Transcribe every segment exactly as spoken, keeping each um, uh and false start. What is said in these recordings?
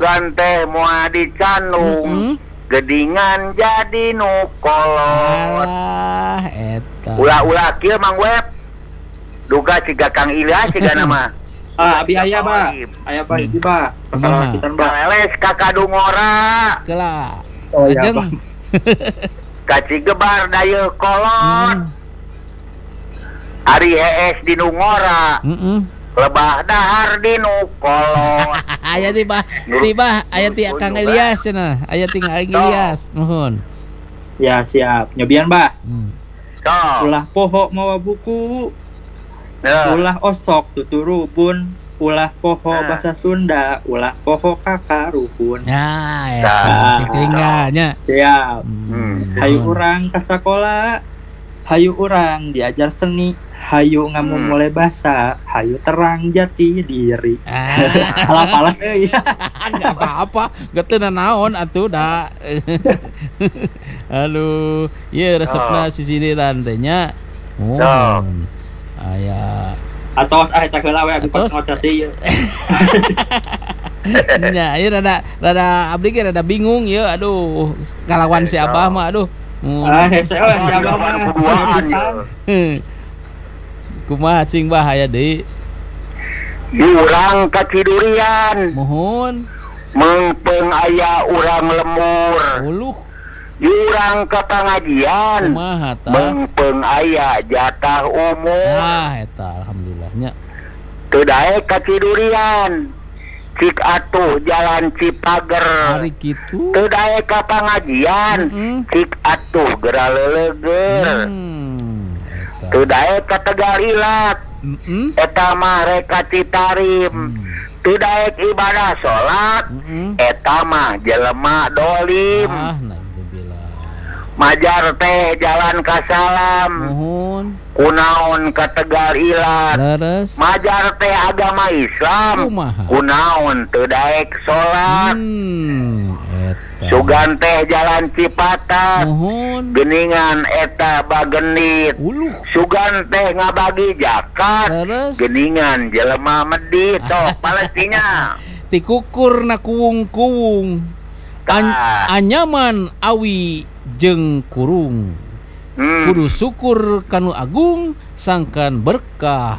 ganteh moal dicanung. Mm-hmm. Gedingan jadi nu kolot. Alah eta. Ulah-ulah kieu Mang Web. Duga ciga Kang Ilyas ciga nama. Ah, abi aya, Ba. Aya Ba hiji, Ba. Kumaha? Leles ka Kadungora. Ceula. Oh, ya, Ajeng. Kaci gebar dayeuh kolot. Hmm. Ari hees di nu ngora. Heeh. Lebah dahar di nu kolot. Aya tiba tiba aya ti Kang Ilyas cenah. Aya ti Kang Ilyas. Nuhun. Ya, siap. Nyobian, Ba. Hmm. So. Ulah poho mawa buku. Ya. Ulah osok tuturupun. Ulah poho Nah. bahasa Sunda. Ulah poho kakarupun. Ya, ya. Nah. Tinggalnya. Siap. Hmm. Hayu urang ka sakola. Hayu urang diajar seni. Hayu ngamu Hmm. mulai basa. Hayu terang jati diri. Ah. Alah palas euy. Enggak apa-apa, enggak teu naon atuh da. Aduh, ieu resepna si siniran teh nya. Oh. Aya Atos ah eta heula we abi Atos. ngocot ieu. nya ieu rada rada abdi ge rada bingung ieu aduh kalawan si Abah mah aduh. Hmm. Ah, hese we si Abah mah. Kuduaan Pisan. Kumaha cing Bah aya deui? Urang kacidurian. Mohon Mengpeng aya urang lemur. uluh Urang ke pengajian. kumaha tah? Mengpeng aya jatah umum. Ah eta alhamdulillahnya. Teu daek kacidurian. Cik atuh jalan Cipager. Ari kitu. Teu daek ka pengajian. Mm-mm. Cik atuh geura leuleger. Hmm. Eta. Teu daek ka Tegal Ilat. Heeh. Eta mah reka Citarim. Hmm. Teu daek ibadah salat. Heeh. Eta mah jelema dolim. Ah, naudzubillah. Majar teh jalan ka Salam. Mohon. Kunaon ka Tegal Ilat. Leres. Majar teh agama Islam. Kumaha? Kunaon teu daek salat. Hmm. Eta. Sugan teh jalan Cipatat. Mohon. Geningan eta bagenit. Uluh. Sugan teh ngabagi zakat. Leres. Geningan jelema medit. Sok Palestina. Ti kukur na kuwung-kuwung. An- Tah. anyaman awi jeung kurung. Hmm. Kudu syukur kanu agung sangkan berkah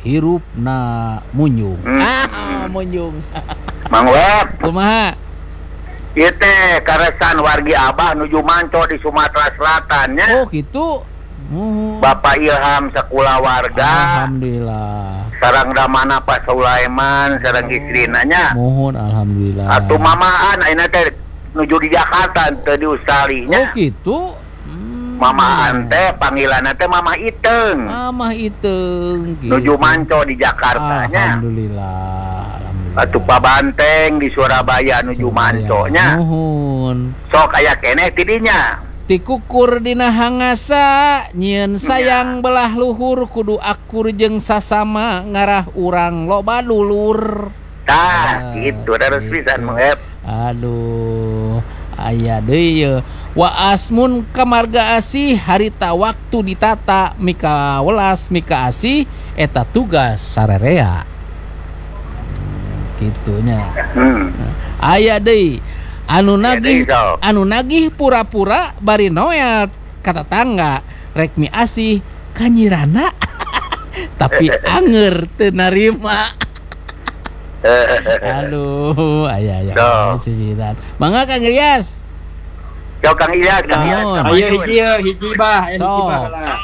hirupna munyung. Hmm. Ah, munyung. Mang Web, Kumaha? ieu teh karesan wargi Abah nuju Manco di Sumatera Selatan nya. Oh, gitu. Oh. Bapak Ilham sakula warga. Alhamdulillah. Sareng damana Pak Sulaiman, sareng istrina nya. Mohon alhamdulillah. Atuh mamaan ayeuna teh nuju di Jakarta teu di Australia nya. Oh, gitu. Hmm. Mamaan teh panggilanna teh Mama Iteung. Mamah Iteung gitu. Nuju Manco di Jakarta nya. Alhamdulillah. Alhamdulillah. Atuh Pak Banteng di Surabaya nuju Manco nya. Mohon. Sok aya keneh ti dinya. Ti kukur dina hangasa nyieun sayang belah luhur kudu akur jeung sasama ngarah urang loba dulur. Tah, Ah, gitu terus gitu. pisan Web. Aduh, aya deui ye. Wa asmun kamarga asih harita waktu ditata mika welas mika asih eta tugas sarerea. Kitunya. Hmm. Aya deui anu nagih deui, so. anu nagih pura-pura bari noel kata tangga rek mi asih kanyirana tapi anger teu narima. Aduh, aya aya So. sisiran. Mangga Kang Ilyas. Yo Kang Ilyas, Kang Ilyas. Naon? Ayo hiji ye, hiji Bah, aya hiji So. Bah lah.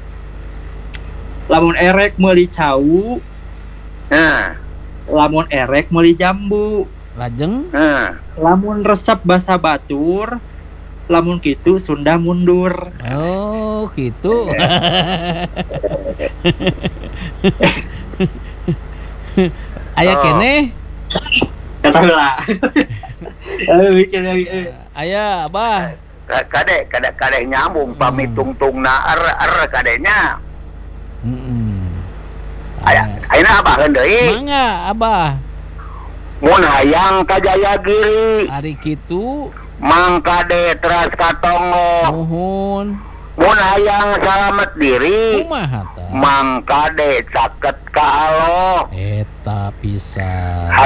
Lamun erek meuli cau, Nah, lamun erek meuli jambu. Lajeng nah. Lamun resep basa batur, lamun kitu Sunda mundur. oh gitu. Aya Oh. keneh? Kata heula. Eh bikin eh. Aya Abah. Ka- Kade, kade, kade nyambung pamitungtungna er er kadenya. Heeh. Aya, ayeuna apa heun deui? Mangga Abah. Mun hayang ka Jayagiri, Ari kitu mang kade teras katongo. nuhun. Mun hayang salamet diri, Kumaha tah? mang kade caket ka alo. Eta pisan.